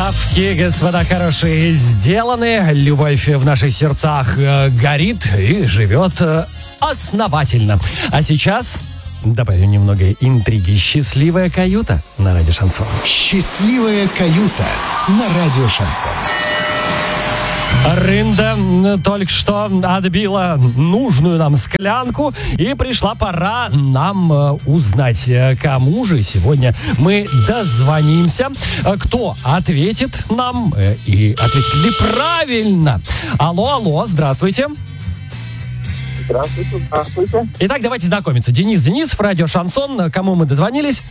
Ставки, господа хорошие, сделаны. Любовь в наших сердцах горит и живет основательно. А сейчас добавим немного интриги. Счастливая каюта на радио Шансон. Счастливая каюта на радио Шансон. Рында только что отбила нужную нам склянку, и пришла пора нам узнать, кому же сегодня мы дозвонимся, кто ответит нам и ответит ли правильно. Алло, здравствуйте. Здравствуйте. Итак, давайте знакомиться. Денис, радио Шансон. Кому мы дозвонились?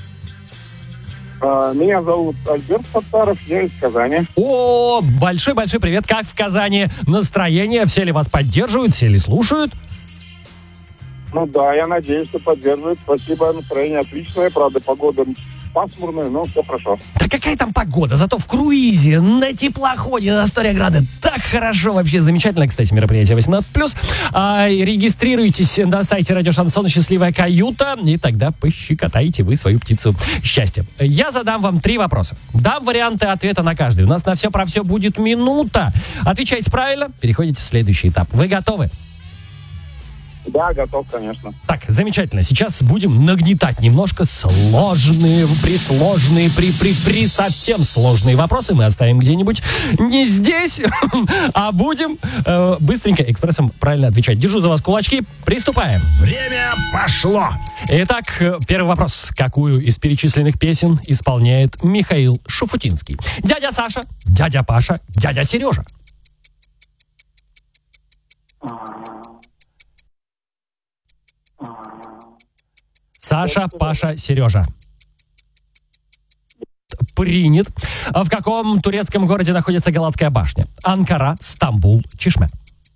Меня зовут Альберт Саттаров, я из Казани. О, большой привет. Как в Казани настроение? Все ли вас поддерживают, все ли слушают? Ну да, я надеюсь, что поддерживают. Спасибо, настроение отличное. Правда, погода пасмурная, но все хорошо. Да какая там погода? Зато в круизе, на теплоходе, на Астория-Граде. Так хорошо, вообще замечательно. Кстати, мероприятие 18+. Регистрируйтесь на сайте радио Шансон «Счастливая каюта», и тогда пощекотаете вы свою птицу счастья. Я задам вам 3 вопроса. Дам варианты ответа на каждый. У нас на все про все будет минута. Отвечайте правильно, переходите в следующий этап. Вы готовы? Да, готов, конечно. Так, замечательно. Сейчас будем нагнетать немножко сложные, при совсем сложные вопросы. Мы оставим где-нибудь не здесь, а будем быстренько экспрессом правильно отвечать. Держу за вас кулачки. Приступаем. Время пошло. Итак, первый вопрос. Какую из перечисленных песен исполняет Михаил Шуфутинский? Дядя Саша, дядя Паша, дядя Сережа. Саша, Паша, Сережа. Принят. В каком турецком городе находится Галатская башня? Анкара, Стамбул, Чишме.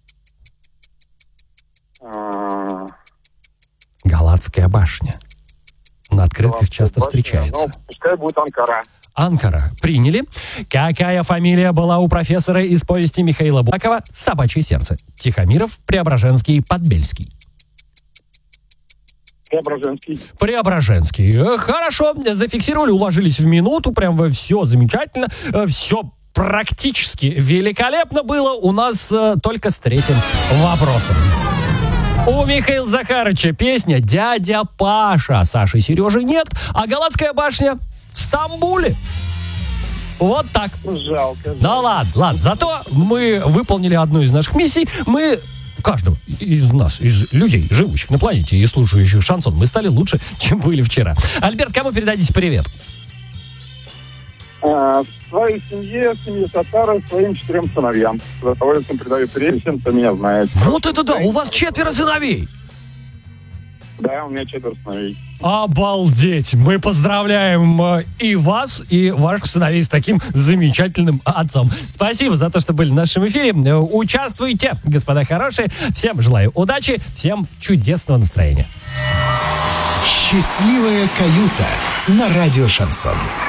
Галатская башня. На открытках часто встречается. Ну, пускай будет Анкара. Анкара. Приняли. Какая фамилия была у профессора из повести Михаила Булгакова «Собачье сердце»? Тихомиров, Преображенский, Подбельский. Преображенский. Хорошо, зафиксировали, уложились в минуту, прям все замечательно, все практически великолепно было. У нас только с 3-м вопросом. У Михаила Захаровича песня «Дядя Паша». Саши и Сережи нет, а Галатская башня в Стамбуле. Вот так. Жалко. Да ладно. Зато мы выполнили одну из наших миссий. Мы каждого из нас, из людей, живущих на планете и слушающих шансон, мы стали лучше, чем были вчера. Альберт, кому передадите привет? Своей семье Саттаров, своим 4 сыновьям. С удовольствием передаю привет всем, кто меня знает. Вот это да! У вас 4 сыновей! Да, у меня 4 сыновей. Обалдеть! Мы поздравляем и вас, и ваших сыновей с таким замечательным отцом. Спасибо за то, что были в нашем эфире. Участвуйте, господа хорошие. Всем желаю удачи, всем чудесного настроения. Счастливая каюта на радио Шансон.